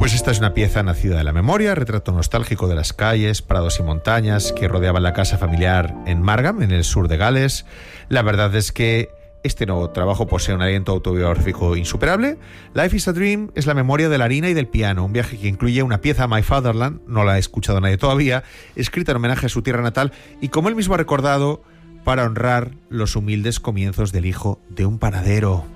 Pues esta es una pieza nacida de la memoria, retrato nostálgico de las calles, prados y montañas que rodeaban la casa familiar en Margam, en el sur de Gales. La verdad es que este nuevo trabajo posee un aliento autobiográfico insuperable. Life is a Dream es la memoria de la harina y del piano, un viaje que incluye una pieza, My Fatherland, no la ha escuchado nadie todavía, escrita en homenaje a su tierra natal y, como él mismo ha recordado, para honrar los humildes comienzos del hijo de un panadero.